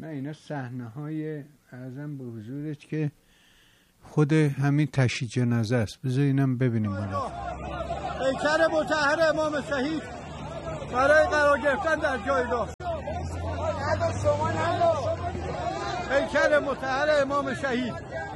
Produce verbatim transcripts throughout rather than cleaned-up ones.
نه اینا صحنه‌های ارزم به حضورت که خود همین تشییع جنازه است. بذار اینم ببینیم. پیکر مطهر امام شهید برای قرار گرفتن در جایگاه. پیکر مطهر امام شهید.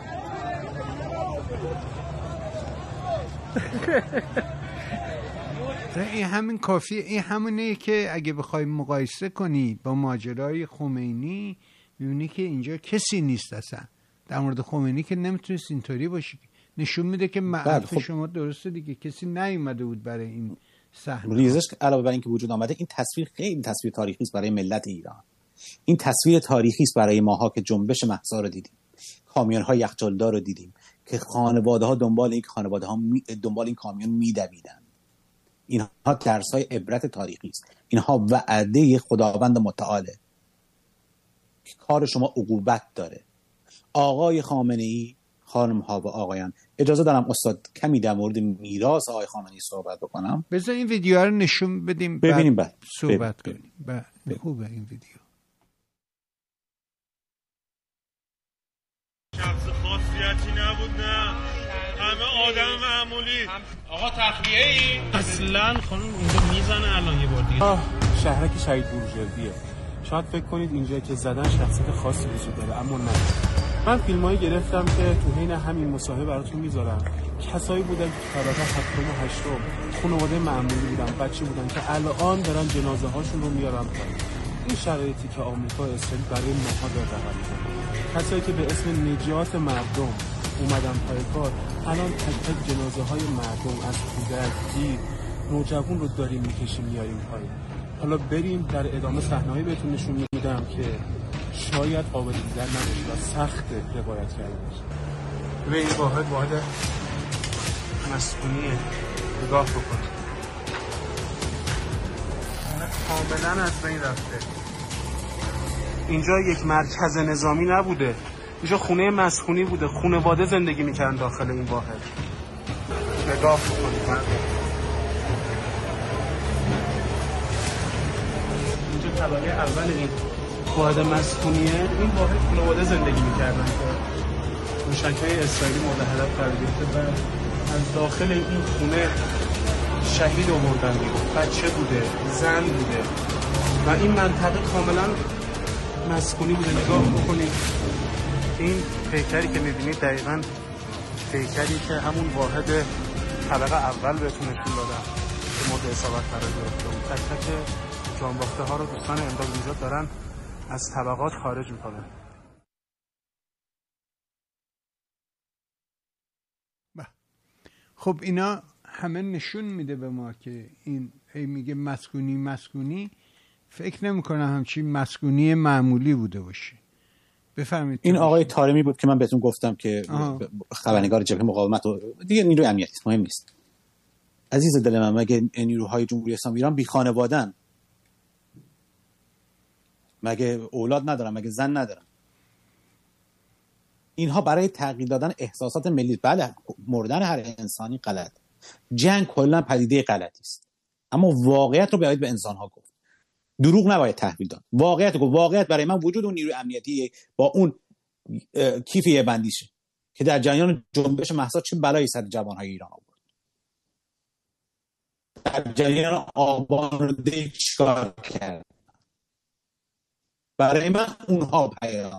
این همین کافیه. این همونه که اگه بخوای مقایسه کنی با ماجرای خمینی میبینی که اینجا کسی نیست اصلا. در مورد خمینی که نمیتونست اینطوری باشی. نشون میده که معرف خب شما درسته دیگه، کسی نیومده بود برای این صحنه. ریزش علاوه بر اینکه وجود آمده، این تصویر خیلی تصویر تاریخی است برای ملت ایران. این تصویر تاریخی است برای ماها که جنبش مهسا رو دیدیم، کامیون‌های یخچالدار رو دیدیم که خانواده‌ها دنبال این خانواده‌ها می... دنبال این کامیون میدویدن. اینها درس‌های عبرت تاریخی است. اینها وعده خداوند متعاله که کار شما عقوبت داره. آقای خامنه‌ای، خانم‌ها و آقایان، اجازه دارم استاد کمی در مورد میراث آقای خامنه‌ای صحبت بکنم. بذار این ویدیو رو نشون بدیم ببینیم بعد صحبت کنیم. بعد خوبه این ویدیو. شخص خاصیتی نبود، نه همه آدم معمولی. آقا تخلیه ای؟ اصلا خانم اینجا میزنه الان یه بار دیگه. شهرک شهید بروجردیه. شاید فکر کنید اینجا که زدن شخصیت خاصی وجود داره، اما نه. من فیلمایی گرفتم که تو حین همین مصاحبه براتون میذارم. کسایی بودن که طبقه هفتم و هشتم خانواده معمولی بودن، بچه بودن که الان دارن جنازه هاشون رو میارن پایین. این شرایطی که آمریکا اسرائیل برای ماها داره رقم میزنه. کسایی که به اسم نجات مردم اومدن پای کار، الان تک تک جنازه های مردم از کودک، دیر، نوجوان رو داریم میکشیم میاریم پایین. حالا بریم در ادامه صحنه‌ای بهتون نشون میدم که شاید قابل دیدن نباشه و سخت روایت کردنش. به این واحد واحد مسئولیه. نگاه بکنید. کاملا از بین رفته. اینجا یک مرکز نظامی نبوده. اینجا خونه مسکونی بوده. خانواده زندگی میکردن داخل این واحد. نگاه بکنید. اینجا طبقه اول این واحد مسکونیه. این واحد خانواده زندگی میکردن که موشک‌های اسرائیلی مورد هدف قرار گرفته و از داخل این خونه شهید آوردن بیرون. بچه بوده، زن بوده و این منطقه کاملا مسکونی بوده. نگاه بکنید. این پیکری که میبینید دقیقاً پیکری که همون واحد طبقه اول بهتون نشون دادم که مورد اصابت قرار گرفته. تک تک جانباخته ها رو دوستان امداد اینجا دارن از طبقات خارج میکنن. خب اینا همه نشون میده به ما که این هی میگه مسکونی مسکونی، فکر نمی کنم همچین مسکونی معمولی بوده باشه. بفرمایید. این آقای طارمی بود که من بهتون گفتم که خبرنگار جبهه مقاومت و دیگه نیروی امنیتی، مهم نیست. عزیز دل من، مگه نیروهای جمهوری اسلامی ایران بی خانواده‌اند؟ مگه اولاد ندارن؟ مگه زن ندارن؟ اینها برای تغییر دادن احساسات ملی، بله مردن هر انسانی غلط، جنگ کلا پدیده غلطی است، اما واقعیت رو باید به انسان‌ها گفت. دروغ نباید تحویل داد. واقعیت رو، واقعیت برای من وجود اون نیروی امنیتی با اون کیف یه بندیشه که در جریان جنبش مهسا چه بلایی سر جوان‌های ایران آورد. در جریان آبان چیکار کرد؟ برای من اونها پیام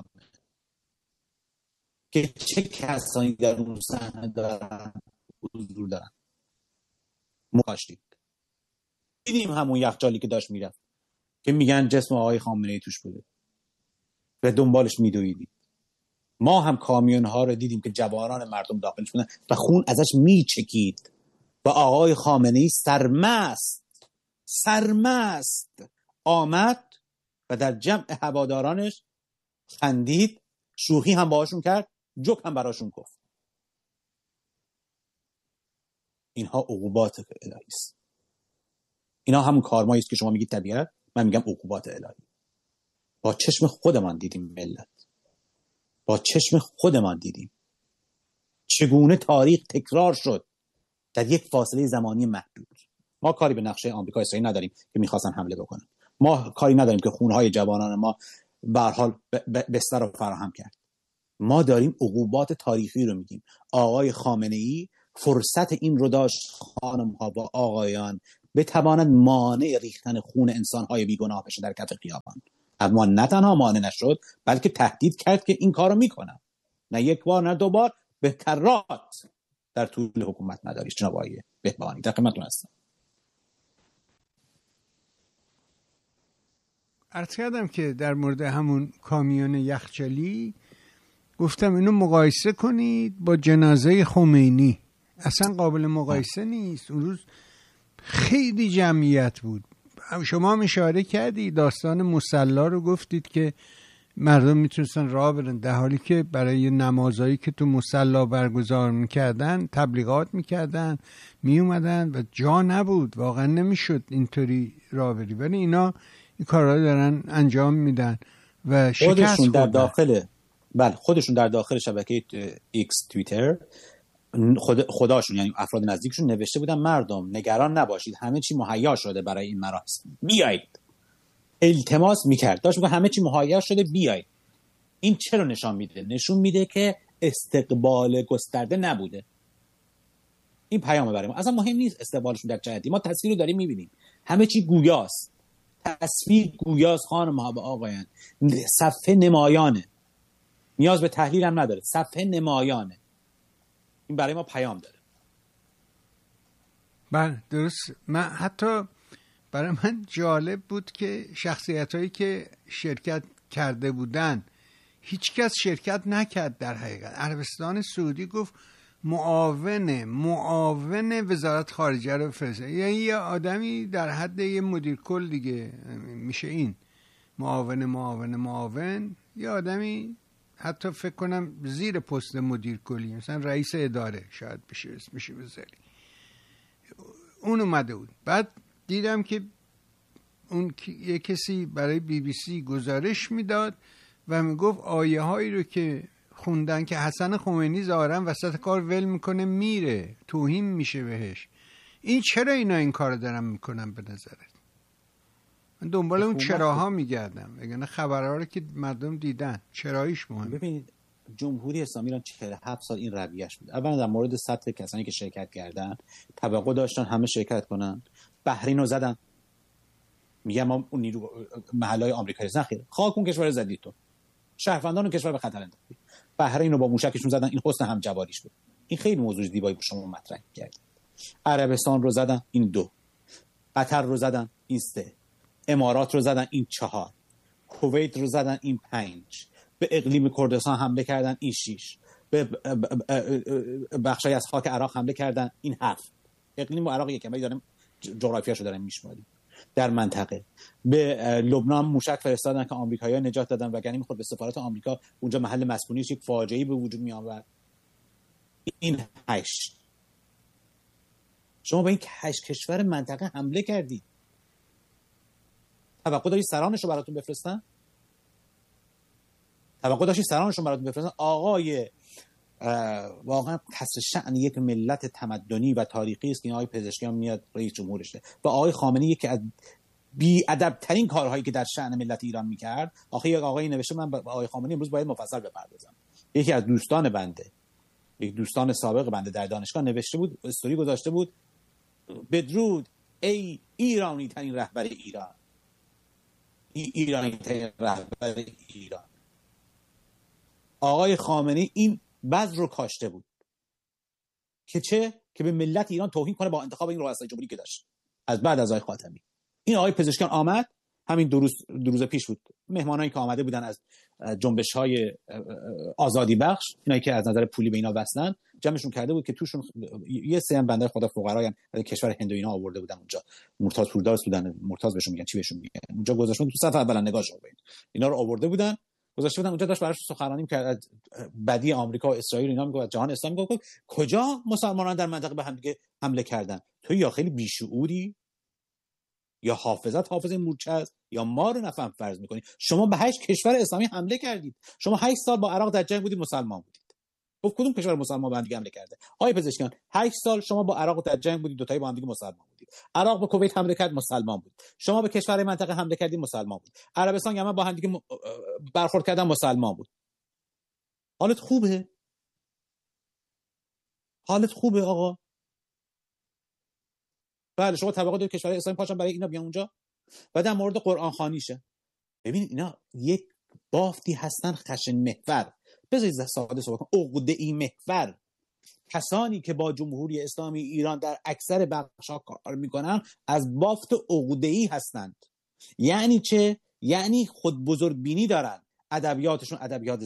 که چه کسانی در اون صحنه دارن حضور دارن. مکاشتید دیدیم همون یخچالی که داشت میرفت که میگن جسم آقای خامنه‌ای توش بوده و دنبالش میدویدید. ما هم کامیون ها رو دیدیم که جوانان مردم داخلش بودن و خون ازش میچکید و آقای خامنه‌ای سرمست سرمست آمد و در جمع هوادارانش خندید، شوخی هم باهاشون کرد، جوک هم براشون گفت. اینها عقوبات الهی است. اینا همون کارمایی است که شما میگید طبیعت، من میگم عقوبات الهی. با چشم خودمان دیدیم ملت، با چشم خودمان دیدیم چگونه تاریخ تکرار شد در یک فاصله زمانی محدود. ما کاری به نقشه آمریکا اسرائیل نداریم که میخواستن حمله بکنن. ما کاری نداریم که خونهای جوانان ما به هر حال بستر رو فراهم کرد. ما داریم عقوبات تاریخی رو میگیم. آقای خامنه‌ای فرصت این رو داشت خانم‌ها و آقایان بتواند مانع ریختن خون انسان‌های بیگناه بشه در کف خیابان، اما نه تنها مانع نشد بلکه تهدید کرد که این کارو میکنم. نه یک بار نه دو بار، به کرات در طول حکومت مداریش. جناب آقای بهبهانی در خدمتتون هستم. عرض کردم که در مورد همون کامیون یخچالی گفتم اینو مقایسه کنید با جنازه خمینی، اصلا قابل مقایسه نیست. اون روز خیلی جمعیت بود. شما هم اشاره کردی داستان مصلا رو گفتید که مردم میتونستن راه برن، در حالی که برای نمازایی که تو مصلا برگزار میکردن تبلیغات میکردن، میومدن و جا نبود، واقعا نمیشد اینطوری راه بری، ولی اینا این کارها دارن انجام میدن و شکست خودشون در خوردن. داخل بله خودشون در داخل شبکه ایکس توییتر خود خداشون یعنی افراد نزدیکشون نوشته بودن مردم نگران نباشید، همه چی مهیا شده برای این مراسم، بیایید. التماس میکرد، داشت میگه همه چی مهیا شده بیایید. این چرا نشان میده؟ نشون میده که استقبال گسترده نبوده. این پیامه برای ما. اصلا مهم نیست استقبالشون در جهتی، ما تصویر رو داریم میبینیم، همه چی گویاست، تصویر گویاست خانم‌ها و آقایان، صفحه نمایانه، نیاز به تحلیل هم نداره، صفحه نمایانه. این برای ما پیام داره. بله درست. من حتی برای من جالب بود که شخصیتایی که شرکت کرده بودن هیچ کس شرکت نکرد. در حقیقت عربستان سعودی گفت معاون معاون وزارت خارجه رو فرستاد، یعنی یه آدمی در حد یه مدیر کل دیگه میشه. این معاون معاون معاون یه آدمی حتی فکر کنم زیر پست مدیر کلی، مثلا رئیس اداره شاید بشه اسمش بذاری، اون اومده بود. بعد دیدم که اون یه کسی برای بی بی سی گزارش میداد و میگفت آیه هایی رو که خوندن که حسن خمینی ظاهرا وسط کار ول میکنه میره، توهین میشه بهش. این چرا اینا این کار دارن میکنن به نظرت؟ من دنبال اون چراها میگردم، وگرنه خبرها رو که مردم دیدن چراییش مهمه. ببینید جمهوری اسلامی ایران چهل و هفت سال این رویه‌اش بود. اولا در مورد سطح کسانی که شرکت کردن توقع داشتن همه شرکت کنن. بحرین رو زدن، میگم ما اون نیرو محلهای آمریکایی نخیر، خاک اون کشور زدید تو، شهروندان اون کشور به خطر انداختید. بحرین رو با موشکشون زدن، این حسن هم جواریش بود. این خیلی موضوع زیبایی بود شما مطرح کردید. عربستان رو زدن، این دو. قطر رو زدن، این سه. امارات رو زدن، این چهار. کویت رو زدن، این پنج. به اقلیم کردستان حمله کردن، این شیش. به بخشی از خاک عراق حمله کردن، این هفت. اقلیم و عراق یکم ولی داریم جغرافیاشو داریم میشماریم. در منطقه به لبنان موشک فرستادن که آمریکایی‌ها نجات دادن، وگرنه میخورد به سفارت آمریکا اونجا محل مسکونیش یک فاجعه‌ای به وجود می آورد. این هشت. شما به این هشت کشور منطقه حمله کردید، توقع داری سرانش رو براتون بفرستن؟ توقع داشتی سرانش رو براتون بفرستن؟ آقای واقعا کسر شأن یک ملت تمدنی و تاریخی است که آقای پزشکیان میاد رئیس جمهورشه و آقای خامنه‌ای که از بی ادب ترین کارهایی که در شأن ملت ایران میکرد. آخه یک آقایی نوشته من با آقای خامنه‌ای امروز باید مفصل بپردازم. یکی از دوستان بنده، یک دوستان سابق بنده در دانشگاه نوشته بود، استوری گذاشته بود، بدرود ای ایرانی ترین رهبر ایران، ای ایرانی ترین رهبر ایران. آقای خامنه‌ای این بذر رو کاشته بود که چه که به ملت ایران توهین کنه با انتخاب این رئیس جمهوری که داشت از بعد از آقای خاتمی. این آقای پزشکیان آمد، همین دو روز دو روز پیش بود، مهمانایی که آمده بودن از جنبش‌های آزادی بخش، اینایی که از نظر پولی به اینا وصلن، جمعشون کرده بود که توشون یه سری هم بنده خدا فقرایی از کشور هند و اینا آورده بودن اونجا، مرتضی پوردار بودن، مرتضی بهشون میگن چی بهشون میگن، اونجا گذاشتن تو صف اول نگاهشون ببین اینا رو آورده بودن گذاشته بودن اونجا، داشت براش سخنرانی می‌کرد بدی آمریکا و اسرائیل اینا، میگفت جهان اسلامی، میگفت کجا مسلمانان در منطقه به هم دیگه حمله کردن؟ تو یا خیلی بیشعوری یا حافظت حافظه مورچه است یا ما رو نفهم فرض میکنی. شما به هشت کشور اسلامی حمله کردید، شما هشت سال با عراق در جنگ بودید، مسلمان بودید، گفت کدوم کشور مسلمان با هم دیگه حمله کرده؟ آقای پزشکیان هشت سال شما با عراق در جنگ بودید، دو تایی با هم دیگه مسلمان بودید. عراق به کویت حمله کرد، مسلمان بود. شما به کشورهای منطقه حمله کردید، مسلمان بود. عربستان یمن با هم دیگه برخورد کردن، مسلمان بود. حالت خوبه؟ حالت خوبه آقا؟ بله شما طبقات دو کشورهای اسلامی پاشن برای اینا بیان اونجا. و در مورد قرآن خوانیشه، ببین اینا یک بافتی هستن خشن محور. بذارید ساده صحبت کنم. عقده‌ای محور. کسانی که با جمهوری اسلامی ایران در اکثر بخش‌ها کار میکنن از بافت عقده‌ای هستند. یعنی چه؟ یعنی خود بزرگبینی دارن. ادبیاتشون ادبیات